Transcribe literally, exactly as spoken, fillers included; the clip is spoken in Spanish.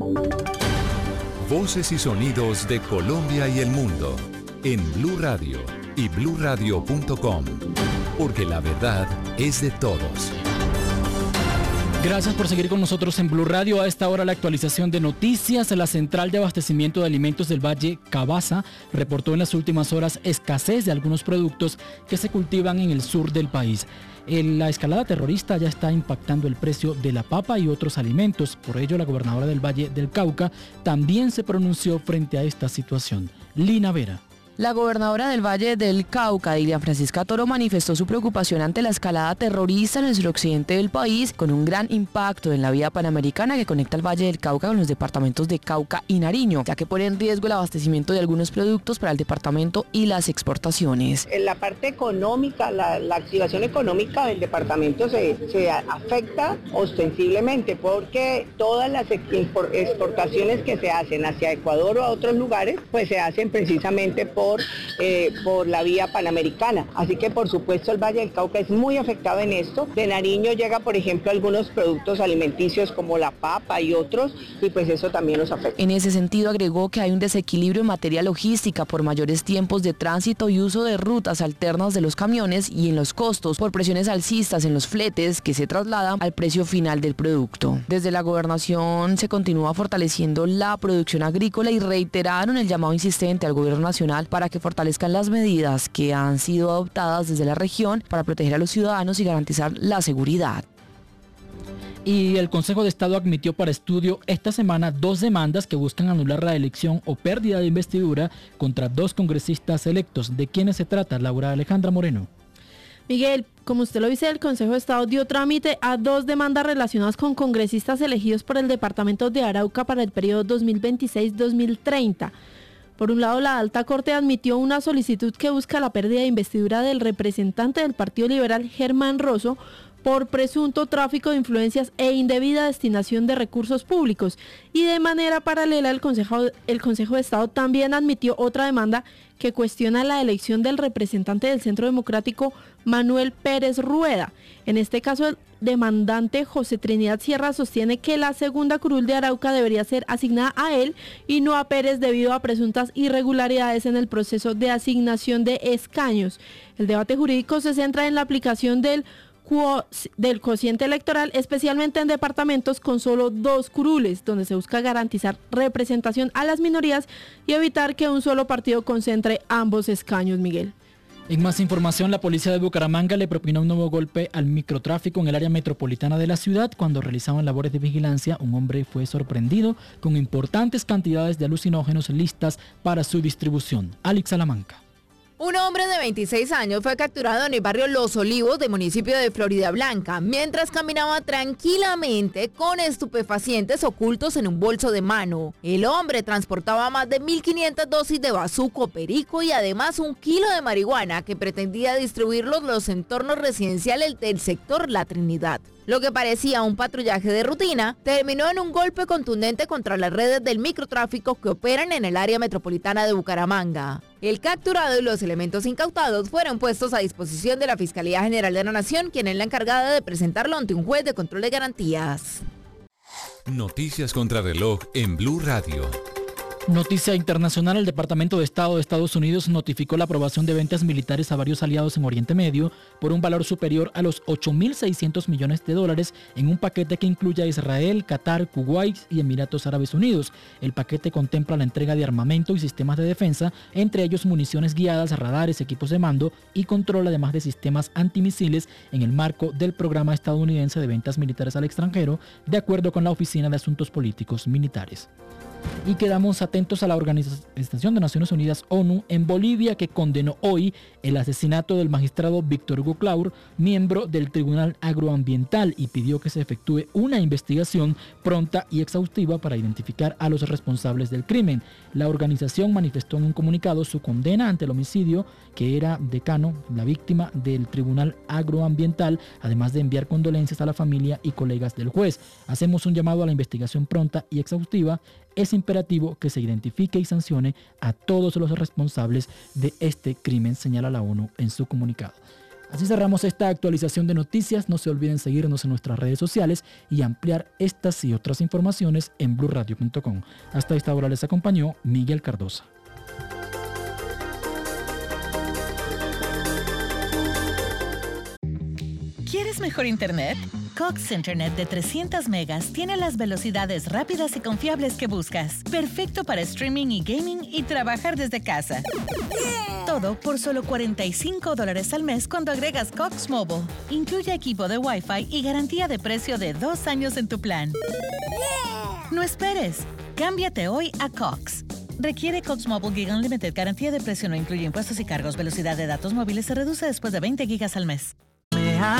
Voces y sonidos de Colombia y el mundo en Blue Radio y blue radio punto com, porque la verdad es de todos. Gracias por seguir con nosotros en Blue Radio. A esta hora la actualización de noticias. La Central de Abastecimiento de Alimentos del Valle, Cabasa, reportó en las últimas horas escasez de algunos productos que se cultivan en el sur del país. La escalada terrorista ya está impactando el precio de la papa y otros alimentos. Por ello, la gobernadora del Valle del Cauca también se pronunció frente a esta situación. Lina Vera. La gobernadora del Valle del Cauca, Dilian Francisca Toro, manifestó su preocupación ante la escalada terrorista en el suroccidente del país, con un gran impacto en la vía panamericana que conecta el Valle del Cauca con los departamentos de Cauca y Nariño, ya que pone en riesgo el abastecimiento de algunos productos para el departamento y las exportaciones. En la parte económica, la, la activación económica del departamento se, se afecta ostensiblemente porque todas las exportaciones que se hacen hacia Ecuador o a otros lugares, pues se hacen precisamente por Por, eh, por la vía panamericana. Así que por supuesto el Valle del Cauca es muy afectado en esto. De Nariño llega por ejemplo algunos productos alimenticios como la papa y otros, y pues eso también nos afecta. En ese sentido agregó que hay un desequilibrio en materia logística por mayores tiempos de tránsito y uso de rutas alternas de los camiones, y en los costos por presiones alcistas en los fletes que se trasladan al precio final del producto. Desde la gobernación se continúa fortaleciendo la producción agrícola y reiteraron el llamado insistente al gobierno nacional para que fortalezcan las medidas que han sido adoptadas desde la región para proteger a los ciudadanos y garantizar la seguridad. Y el Consejo de Estado admitió para estudio esta semana dos demandas que buscan anular la elección o pérdida de investidura contra dos congresistas electos. ¿De quiénes se trata, Laura Alejandra Moreno? Miguel, como usted lo dice, el Consejo de Estado dio trámite a dos demandas relacionadas con congresistas elegidos por el departamento de Arauca para el periodo dos mil veintiséis a dos mil treinta. Por un lado, la Alta Corte admitió una solicitud que busca la pérdida de investidura del representante del Partido Liberal, Germán Rosso, por presunto tráfico de influencias e indebida destinación de recursos públicos. Y de manera paralela, el Consejo, el Consejo de Estado también admitió otra demanda que cuestiona la elección del representante del Centro Democrático, Manuel Pérez Rueda. En este caso, el demandante José Trinidad Sierra sostiene que la segunda curul de Arauca debería ser asignada a él y no a Pérez debido a presuntas irregularidades en el proceso de asignación de escaños. El debate jurídico se centra en la aplicación del del cociente electoral, especialmente en departamentos con solo dos curules, donde se busca garantizar representación a las minorías y evitar que un solo partido concentre ambos escaños, Miguel. En más información, la policía de Bucaramanga le propinó un nuevo golpe al microtráfico en el área metropolitana de la ciudad. Cuando realizaban labores de vigilancia, un hombre fue sorprendido con importantes cantidades de alucinógenos listas para su distribución. Alex Salamanca. Un hombre de veintiséis años fue capturado en el barrio Los Olivos del municipio de Florida Blanca, mientras caminaba tranquilamente con estupefacientes ocultos en un bolso de mano. El hombre transportaba más de mil quinientas dosis de bazuco, perico y además un kilo de marihuana que pretendía distribuirlos en los entornos residenciales del sector La Trinidad. Lo que parecía un patrullaje de rutina terminó en un golpe contundente contra las redes del microtráfico que operan en el área metropolitana de Bucaramanga. El capturado y los elementos incautados fueron puestos a disposición de la Fiscalía General de la Nación, quien es la encargada de presentarlo ante un juez de control de garantías. Noticias contra reloj en Blue Radio. Noticia internacional: el Departamento de Estado de Estados Unidos notificó la aprobación de ventas militares a varios aliados en Oriente Medio por un valor superior a los ocho mil seiscientos millones de dólares en un paquete que incluye a Israel, Qatar, Kuwait y Emiratos Árabes Unidos. El paquete contempla la entrega de armamento y sistemas de defensa, entre ellos municiones guiadas, radares, equipos de mando y control, además de sistemas antimisiles, en el marco del programa estadounidense de ventas militares al extranjero, de acuerdo con la Oficina de Asuntos Políticos Militares. Y quedamos atentos a la Organización de Naciones Unidas, ONU, en Bolivia, que condenó hoy el asesinato del magistrado Víctor Hugo Claur, miembro del Tribunal Agroambiental, y pidió que se efectúe una investigación pronta y exhaustiva para identificar a los responsables del crimen. La organización manifestó en un comunicado su condena ante el homicidio, que era decano, la víctima del Tribunal Agroambiental, además de enviar condolencias a la familia y colegas del juez. Hacemos un llamado a la investigación pronta y exhaustiva. Es imperativo que se identifique y sancione a todos los responsables de este crimen, señala la ONU en su comunicado. Así cerramos esta actualización de noticias. No se olviden seguirnos en nuestras redes sociales y ampliar estas y otras informaciones en blue radio punto com. Hasta esta hora les acompañó Miguel Cardosa. ¿Quieres mejor internet? Cox Internet de trescientos megas tiene las velocidades rápidas y confiables que buscas. Perfecto para streaming y gaming y trabajar desde casa. Yeah. Todo por solo cuarenta y cinco dólares al mes cuando agregas Cox Mobile. Incluye equipo de Wi-Fi y garantía de precio de dos años en tu plan. Yeah. No esperes. Cámbiate hoy a Cox. Requiere Cox Mobile Gig Unlimited. Garantía de precio no incluye impuestos y cargos. Velocidad de datos móviles se reduce después de veinte gigas al mes.